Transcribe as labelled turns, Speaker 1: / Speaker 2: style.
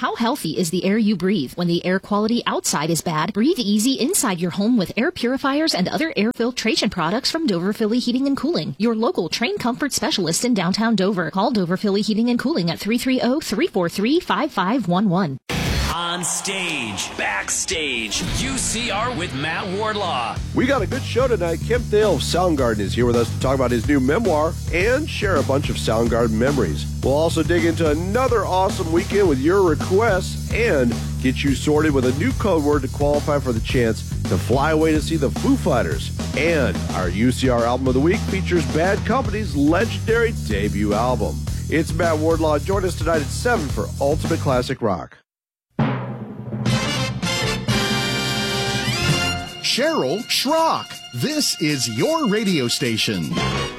Speaker 1: How healthy is the air you breathe? When the air quality outside is bad, breathe easy inside your home with air purifiers and other air filtration products from Dover Philly Heating and Cooling, your local trained comfort specialist in downtown Dover. Call Dover Philly Heating and Cooling at 330-343-5511.
Speaker 2: On stage, backstage, UCR with Matt Wardlaw.
Speaker 3: We got a good show tonight. Kemp Dale of Soundgarden is here with us to talk about his new memoir and share a bunch of Soundgarden memories. We'll also dig into another awesome weekend with your requests and get you sorted with a new code word to qualify for the chance to fly away to see the Foo Fighters. And our UCR Album of the Week features Bad Company's legendary debut album. It's Matt Wardlaw. Join us tonight at 7 for Ultimate Classic Rock.
Speaker 4: Cheryl Schrock. This is your radio station.